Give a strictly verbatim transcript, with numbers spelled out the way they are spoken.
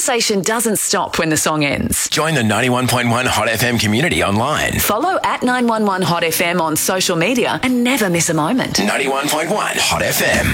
conversation doesn't stop when the song ends. Join the ninety-one point one Hot F M community online. Follow at nine one one Hot F M on social media and never miss a moment. ninety-one point one Hot F M.